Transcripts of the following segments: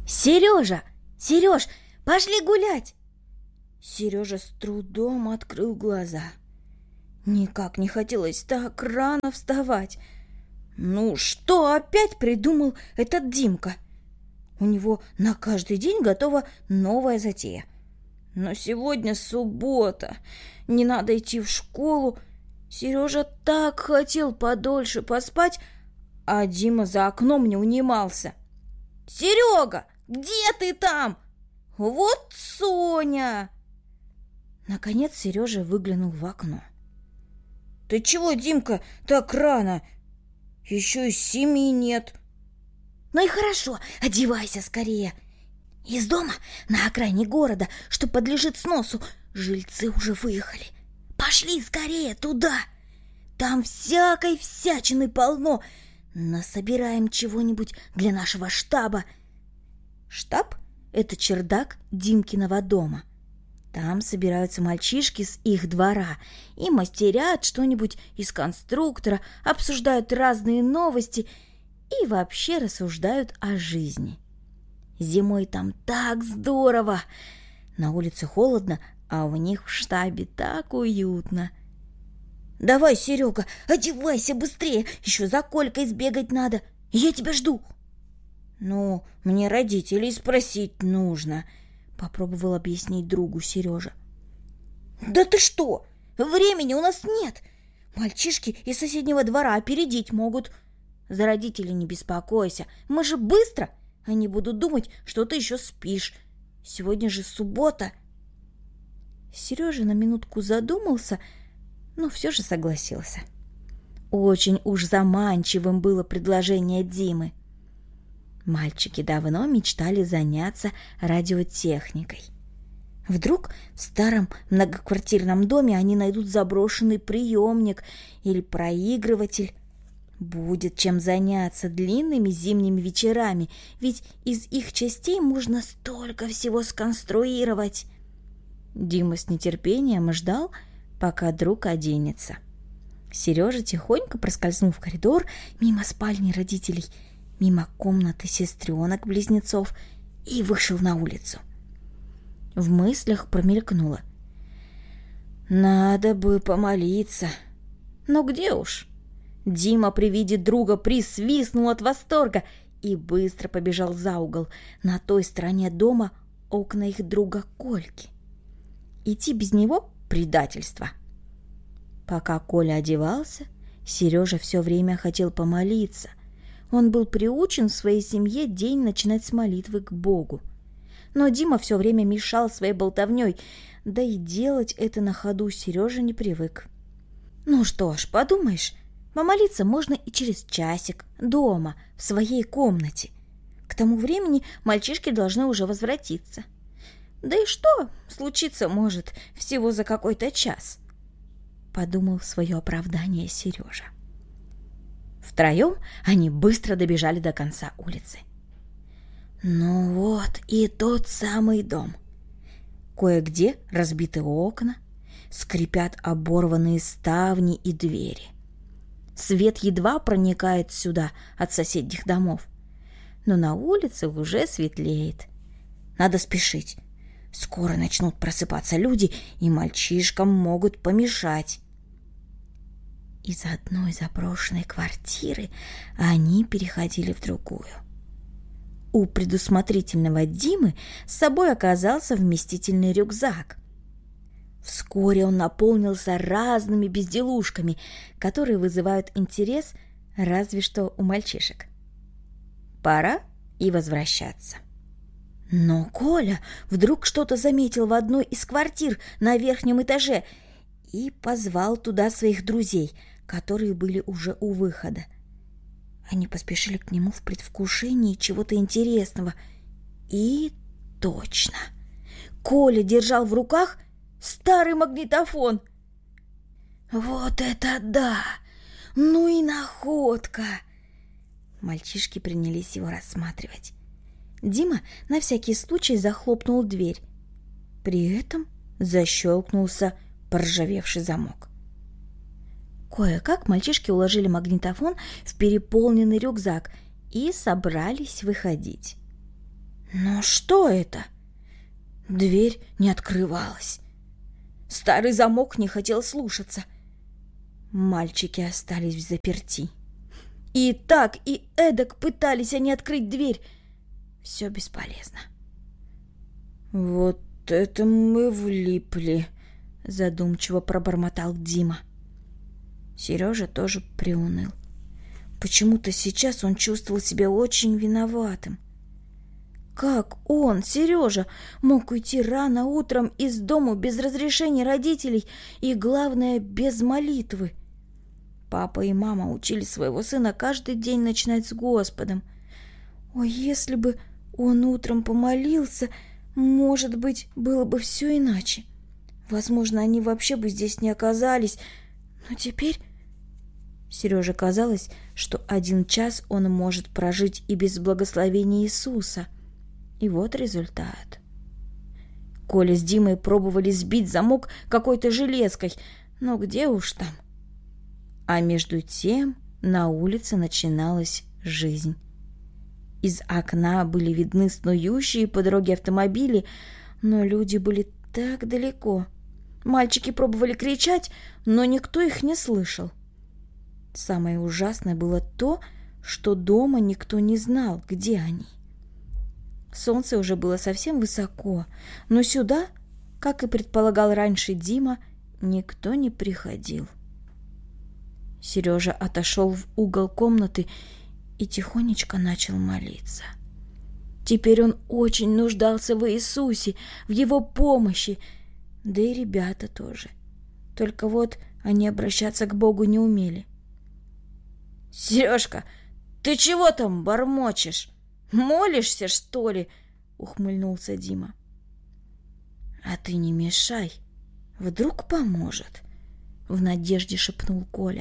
Сережа! Сереж, пошли гулять!» Сережа с трудом открыл глаза. Никак не хотелось так рано вставать. Ну, что опять придумал этот Димка? У него на каждый день готова новая затея. Но сегодня суббота, не надо идти в школу. Сережа так хотел подольше поспать, а Дима за окном не унимался. «Серега, где ты там? Вот Соня!» Наконец Сережа выглянул в окно. «Ты чего, Димка, так рано? Еще и 7 нет». «Ну и хорошо, одевайся скорее. Из дома на окраине города, что подлежит сносу, жильцы уже выехали. Пошли скорее туда. Там всякой всячины полно. Насобираем чего-нибудь для нашего штаба». Штаб – это чердак Димкиного дома. Там собираются мальчишки с их двора и мастерят что-нибудь из конструктора, обсуждают разные новости и вообще рассуждают о жизни. Зимой там так здорово! На улице холодно, а у них в штабе так уютно. «Давай, Серега, одевайся быстрее, еще за Колькой сбегать надо, я тебя жду». «Ну, мне родителей спросить нужно», — попробовал объяснить другу Сережа. «Да ты что? Времени у нас нет. Мальчишки из соседнего двора опередить могут. За родителей не беспокойся, мы же быстро. Они будут думать, что ты еще спишь. Сегодня же суббота». Сережа на минутку задумался, но все же согласился. Очень уж заманчивым было предложение Димы. Мальчики давно мечтали заняться радиотехникой. Вдруг в старом многоквартирном доме они найдут заброшенный приемник или проигрыватель. Будет чем заняться длинными зимними вечерами, ведь из их частей можно столько всего сконструировать. Дима с нетерпением ждал, пока друг оденется. Сережа тихонько проскользнул в коридор мимо спальни родителей, мимо комнаты сестренок-близнецов и вышел на улицу. В мыслях промелькнуло: надо бы помолиться. Но где уж? Дима при виде друга присвистнул от восторга и быстро побежал за угол. На той стороне дома окна их друга Кольки. Идти без него – предательство. Пока Коля одевался, Сережа все время хотел помолиться. Он был приучен в своей семье день начинать с молитвы к Богу. Но Дима все время мешал своей болтовней, да и делать это на ходу Сережа не привык. Ну что ж, подумаешь, помолиться можно и через часик, дома, в своей комнате. К тому времени мальчишки должны уже возвратиться. Да и что случиться может всего за какой-то час? Подумал в свое оправдание Сережа. Втроем они быстро добежали до конца улицы. Ну вот и тот самый дом. Кое-где разбиты окна, скрипят оборванные ставни и двери. Свет едва проникает сюда от соседних домов, но на улице уже светлеет. Надо спешить. Скоро начнут просыпаться люди, и мальчишкам могут помешать. Из одной заброшенной квартиры они переходили в другую. У предусмотрительного Димы с собой оказался вместительный рюкзак. Вскоре он наполнился разными безделушками, которые вызывают интерес разве что у мальчишек. Пора и возвращаться. Но Коля вдруг что-то заметил в одной из квартир на верхнем этаже и позвал туда своих друзей, которые были уже у выхода. Они поспешили к нему в предвкушении чего-то интересного. И точно! Коля держал в руках старый магнитофон. Вот это да! Ну и находка! Мальчишки принялись его рассматривать. Дима на всякий случай захлопнул дверь. При этом защелкнулся поржавевший замок. Кое-как мальчишки уложили магнитофон в переполненный рюкзак и собрались выходить. Но что это? Дверь не открывалась. Старый замок не хотел слушаться. Мальчики остались взаперти. И так, и эдак пытались они открыть дверь. Все бесполезно. «Вот это мы влипли», — задумчиво пробормотал Дима. Сережа тоже приуныл. Почему-то сейчас он чувствовал себя очень виноватым. Как он, Сережа, мог уйти рано утром из дому без разрешения родителей и, главное, без молитвы? Папа и мама учили своего сына каждый день начинать с Господом. Ой, если бы он утром помолился, может быть, было бы все иначе. Возможно, они вообще бы здесь не оказались. Но теперь... Сереже казалось, что 1 час он может прожить и без благословения Иисуса. И вот результат. Коля с Димой пробовали сбить замок какой-то железкой, но где уж там. А между тем на улице начиналась жизнь. Из окна были видны снующие по дороге автомобили, но люди были так далеко. Мальчики пробовали кричать, но никто их не слышал. Самое ужасное было то, что дома никто не знал, где они. Солнце уже было совсем высоко, но сюда, как и предполагал раньше Дима, никто не приходил. Сережа отошел в угол комнаты и тихонечко начал молиться. Теперь он очень нуждался в Иисусе, в Его помощи, да и ребята тоже. Только вот они обращаться к Богу не умели. «Сережка, ты чего там бормочешь? Молишься, что ли?» — ухмыльнулся Дима. «А ты не мешай, вдруг поможет», — в надежде шепнул Коля.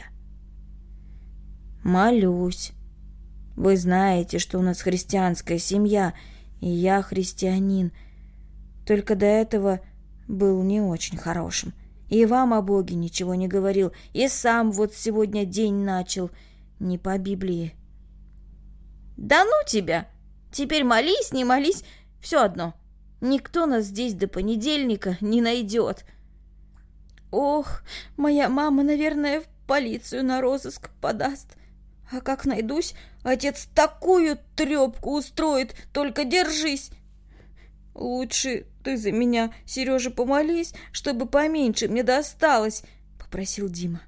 «Молюсь. Вы знаете, что у нас христианская семья, и я христианин. Только до этого был не очень хорошим. И вам о Боге ничего не говорил, и сам вот сегодня день начал не по Библии». «Да ну тебя! Теперь молись, не молись, все одно. Никто нас здесь до понедельника не найдет». «Ох, моя мама, наверное, в полицию на розыск подаст. А как найдусь, отец такую трепку устроит, только держись. Лучше ты за меня, Сережа, помолись, чтобы поменьше мне досталось», — попросил Дима.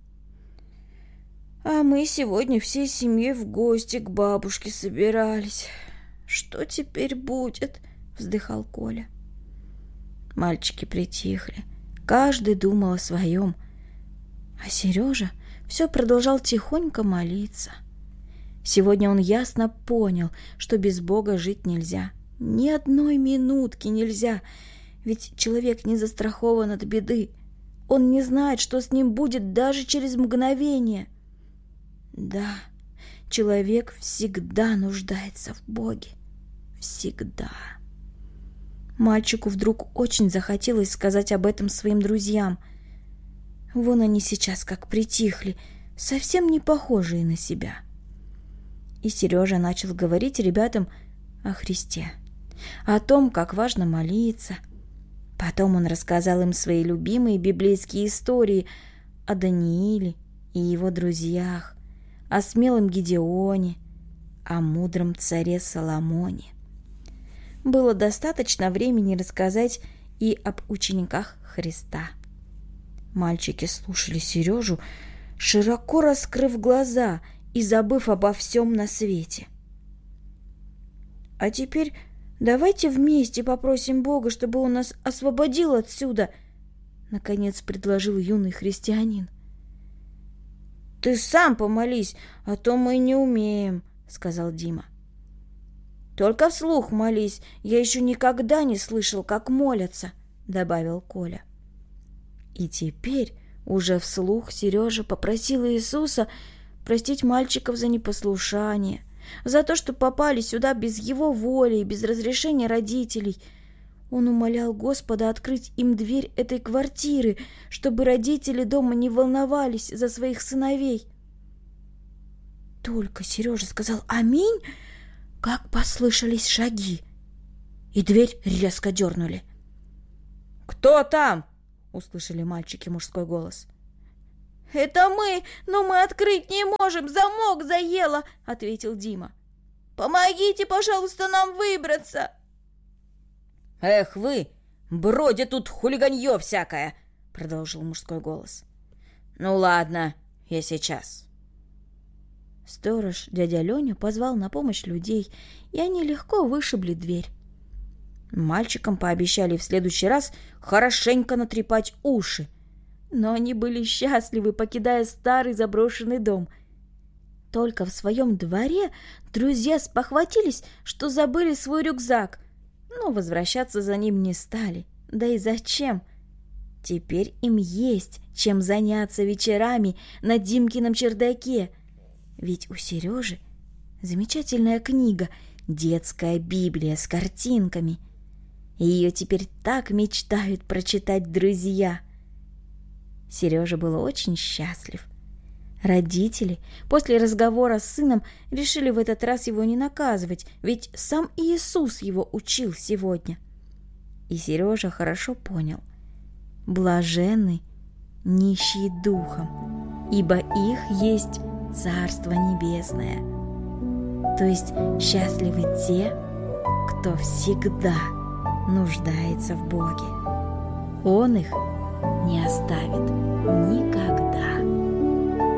«А мы сегодня всей семьей в гости к бабушке собирались. Что теперь будет?» — вздыхал Коля. Мальчики притихли. Каждый думал о своем. А Сережа все продолжал тихонько молиться. Сегодня он ясно понял, что без Бога жить нельзя. Ни одной минутки нельзя. Ведь человек не застрахован от беды. Он не знает, что с ним будет даже через мгновение. Да, человек всегда нуждается в Боге. Всегда. Мальчику вдруг очень захотелось сказать об этом своим друзьям. Вон они сейчас как притихли, совсем не похожие на себя. И Сережа начал говорить ребятам о Христе, о том, как важно молиться. Потом он рассказал им свои любимые библейские истории о Данииле и его друзьях, о смелом Гедеоне, о мудром царе Соломоне. Было достаточно времени рассказать и об учениках Христа. Мальчики слушали Сережу, широко раскрыв глаза и забыв обо всем на свете. «А теперь давайте вместе попросим Бога, чтобы Он нас освободил отсюда», — наконец предложил юный христианин. «Ты сам помолись, а то мы не умеем», — сказал Дима. «Только вслух молись, я еще никогда не слышал, как молятся», — добавил Коля. И теперь уже вслух Сережа попросил Иисуса простить мальчиков за непослушание, за то, что попали сюда без его воли и без разрешения родителей. Он умолял Господа открыть им дверь этой квартиры, чтобы родители дома не волновались за своих сыновей. Только Сережа сказал «Аминь», как послышались шаги. и дверь резко дернули. «Кто там?» — услышали мальчики мужской голос. «Это мы, но мы открыть не можем, замок заело», — ответил Дима. «Помогите, пожалуйста, нам выбраться». «Эх вы, бродит тут хулиганье всякое», — продолжил мужской голос. «Ну ладно, я сейчас». Сторож, дядя Леня, позвал на помощь людей, и они легко вышибли дверь. Мальчикам пообещали в следующий раз хорошенько натрепать уши, но они были счастливы, покидая старый заброшенный дом. Только в своем дворе друзья спохватились, что забыли свой рюкзак, но возвращаться за ним не стали. Да и зачем? Теперь им есть чем заняться вечерами на Димкином чердаке. Ведь у Сережи замечательная книга «Детская Библия» с картинками. Ее теперь так мечтают прочитать друзья. Сережа был очень счастлив. Родители после разговора с сыном решили в этот раз его не наказывать, ведь сам Иисус его учил сегодня. И Сережа хорошо понял: блаженны нищие духом, ибо их есть Царство Небесное. То есть счастливы те, кто всегда нуждается в Боге. Он их не оставит никогда.